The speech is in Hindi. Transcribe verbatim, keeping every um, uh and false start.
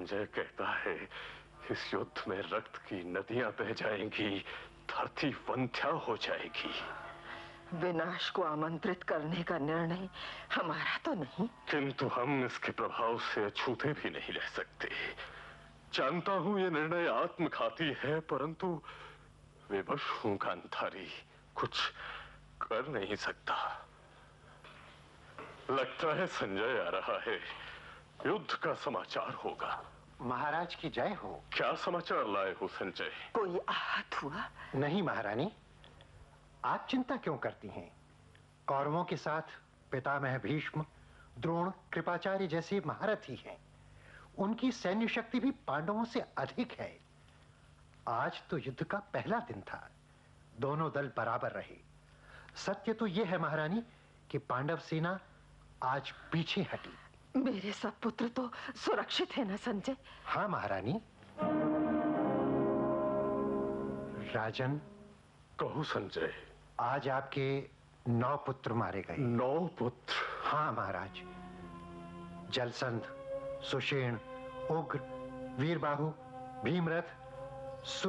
संजय कहता है इस युद्ध में रक्त की नदियां बह जाएंगी, धरती वंध्या हो जाएगी। विनाश को आमंत्रित करने का निर्णय हमारा तो नहीं, किंतु हम इसके प्रभाव से अछूते भी नहीं रह सकते। जानता हूं ये निर्णय आत्मघाती है, परंतु विवश हूं गांधारी, कुछ कर नहीं सकता। लगता है संजय आ रहा है, युद्ध का समाचार होगा। महाराज की जय हो। क्या समाचार लाए हो संजय? कोई आहत हुआ? नहीं महारानी, आप चिंता क्यों करती हैं? कौरवों के साथ पितामह भीष्म, द्रोण, कृपाचार्य जैसे महारथी हैं। उनकी सैन्य शक्ति भी पांडवों से अधिक है। आज तो युद्ध का पहला दिन था, दोनों दल बराबर रहे। सत्य तो यह है महारानी कि पांडव सेना आज पीछे हटी। मेरे सब पुत्र तो सुरक्षित है ना संजय? हाँ महारानी। राजन। कहो संजय। आज आपके नौ पुत्र मारे गए। नौ पुत्र? हाँ महाराज। जलसंध, सुषेण, उग्र, वीरबाहु, भीमरथ,